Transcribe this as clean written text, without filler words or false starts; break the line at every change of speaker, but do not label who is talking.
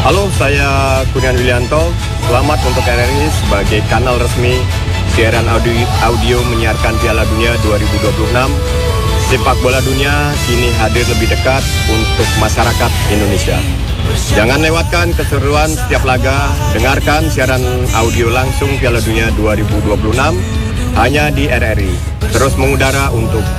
Halo, saya Kurniawan Willianto. Selamat untuk RRI sebagai kanal resmi siaran audio menyiarkan Piala Dunia 2026. Sepak bola dunia kini hadir lebih dekat untuk masyarakat Indonesia. Jangan lewatkan keseruan setiap laga. Dengarkan siaran audio langsung Piala Dunia 2026 hanya di RRI. Terus mengudara untuk